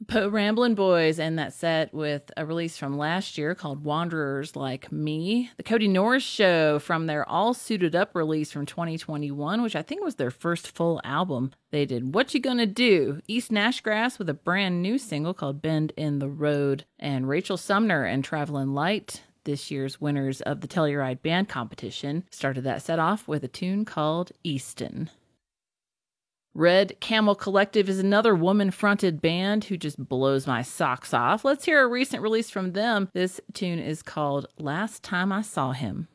Po Ramblin' Boys, and that set with a release from last year called Wanderers Like Me. The Cody Norris Show from their All Suited Up release from 2021, which I think was their first full album. They did What You Gonna Do? East Nashgrass with a brand new single called Bend in the Road. And Rachel Sumner and Travelin' Light, this year's winners of the Telluride Band Competition, started that set off with a tune called Easton. Red Camel Collective is another woman-fronted band who just blows my socks off. Let's hear a recent release from them. This tune is called Last Time I Saw Him.